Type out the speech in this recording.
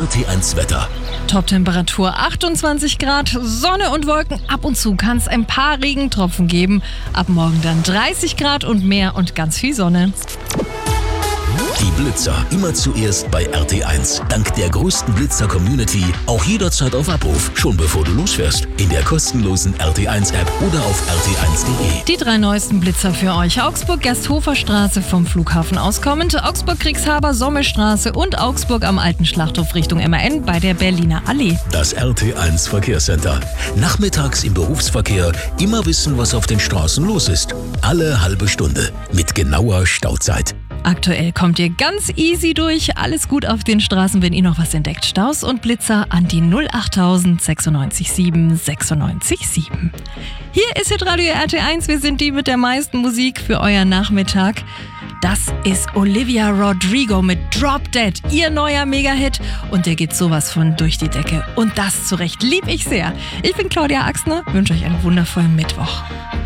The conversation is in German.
RT1 Wetter. Toptemperatur 28 Grad, Sonne und Wolken. Ab und zu kann es ein paar Regentropfen geben. Ab morgen dann 30 Grad und mehr und ganz viel Sonne. Die Blitzer immer zuerst bei RT1. Dank der größten Blitzer-Community auch jederzeit auf Abruf. Schon bevor du losfährst. In der kostenlosen RT1-App oder auf rt1.de. Die 3 neuesten Blitzer für euch. Augsburg Gersthofer-Straße vom Flughafen aus kommend, Augsburg Kriegshaber-Sommelstraße und Augsburg am Alten Schlachthof Richtung MAN bei der Berliner Allee. Das RT1 Verkehrscenter. Nachmittags im Berufsverkehr immer wissen, was auf den Straßen los ist. Alle halbe Stunde mit genauer Stauzeit. Aktuell kommt ihr ganz easy durch. Alles gut auf den Straßen, wenn ihr noch was entdeckt. Staus und Blitzer an die 08000 96 7 96 7. Hier ist Hitradio RT1. Wir sind die mit der meisten Musik für euer Nachmittag. Das ist Olivia Rodrigo mit Drop Dead, ihr neuer Mega-Hit. Und der geht sowas von durch die Decke. Und das zu Recht lieb ich sehr. Ich bin Claudia Axner, wünsche euch einen wundervollen Mittwoch.